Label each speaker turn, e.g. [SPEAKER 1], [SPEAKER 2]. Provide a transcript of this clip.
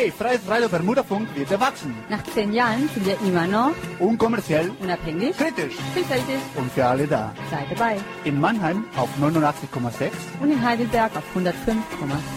[SPEAKER 1] Hey, Freies Radio Bermuda-Funk wird erwachsen.
[SPEAKER 2] Nach 10 Jahren sind wir immer noch
[SPEAKER 1] Unkommerziell,
[SPEAKER 2] unabhängig,
[SPEAKER 1] kritisch
[SPEAKER 2] vielfältig.
[SPEAKER 1] und für alle da.
[SPEAKER 2] Sei dabei.
[SPEAKER 1] In Mannheim auf 89,6
[SPEAKER 2] Und in Heidelberg auf 105,6.